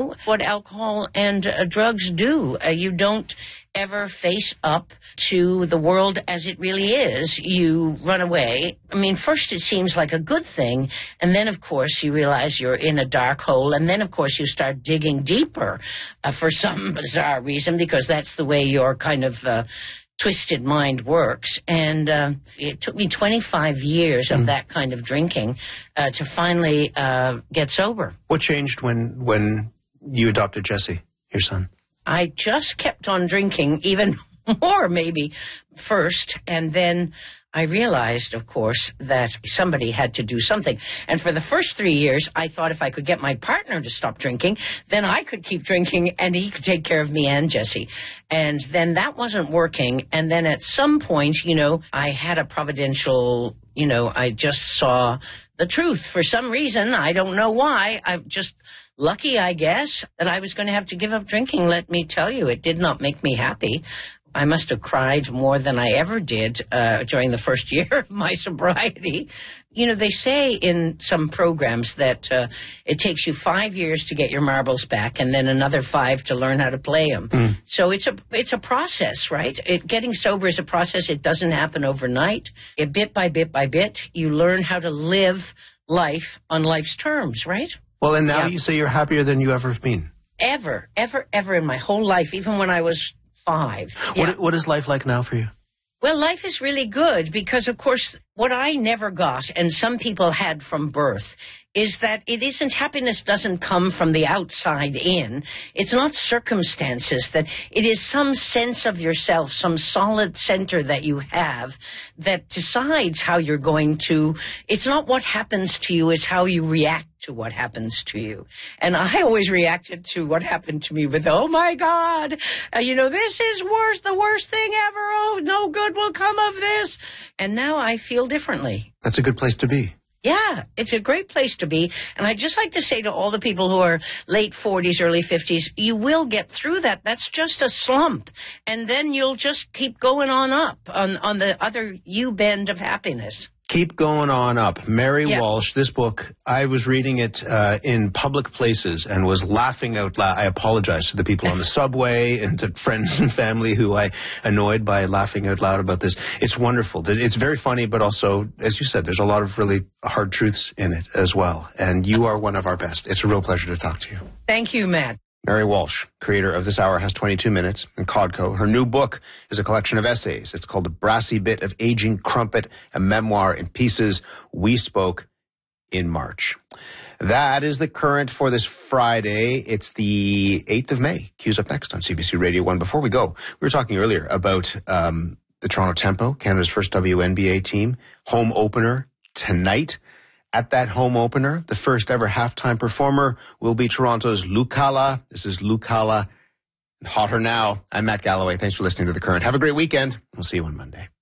know what alcohol and drugs do. You don't ever face up to the world as it really is. You run away. I mean, first it seems like a good thing, and then, of course, you realize you're in a dark hole, and then, of course, you start digging deeper for some bizarre reason, because that's the way your kind of twisted mind works. And it took me 25 years of that kind of drinking to finally get sober. What changed when you adopted Jesse, your son? I just kept on drinking even more, maybe, first, and then I realized, of course, that somebody had to do something. And for the first 3 years, I thought if I could get my partner to stop drinking, then I could keep drinking and he could take care of me and Jesse. And then that wasn't working. And then at some point, I had a providential, I just saw the truth. For some reason, I don't know why, I'm just lucky, I guess, that I was going to have to give up drinking. Let me tell you, it did not make me happy. I must have cried more than I ever did during the first year of my sobriety. They say in some programs that it takes you 5 years to get your marbles back and then another 5 to learn how to play them. So it's a process, right? Getting sober is a process. It doesn't happen overnight. Bit by bit, you learn how to live life on life's terms, right? Well, and now you say you're happier than you ever have been. Ever in my whole life, even when I was 5. What is life like now for you? Well, life is really good because, of course, what I never got, and some people had from birth, is that happiness doesn't come from the outside in. It's not circumstances, that it is some sense of yourself, some solid center that you have that decides how you're going to. It's not what happens to you, it's how you react to what happens to you. And I always reacted to what happened to me with, oh my God, this is the worst thing ever. Oh, no good will come of this. And now I feel differently. That's a good place to be. Yeah, it's a great place to be. And I'd just like to say to all the people who are late 40s, early 50s, you will get through that. That's just a slump. And then you'll just keep going on up on the other U-bend of happiness. Keep going on up. Mary Walsh, this book, I was reading it in public places and was laughing out loud. I apologize to the people on the subway and to friends and family who I annoyed by laughing out loud about this. It's wonderful. It's very funny, but also, as you said, there's a lot of really hard truths in it as well. And you are one of our best. It's a real pleasure to talk to you. Thank you, Matt. Mary Walsh, creator of This Hour Has 22 Minutes and Codco. Her new book is a collection of essays. It's called A Brassy Bit of Aging Crumpet, a memoir in pieces. We spoke in March. That is the current for this Friday. It's the 8th of May. Cue's up next on CBC Radio 1. Before we go, we were talking earlier about the Toronto Tempo, Canada's first WNBA team. Home opener tonight. At that home opener, the first ever halftime performer will be Toronto's Lucala. This is Lucala. Hotter now. I'm Matt Galloway. Thanks for listening to The Current. Have a great weekend. We'll see you on Monday.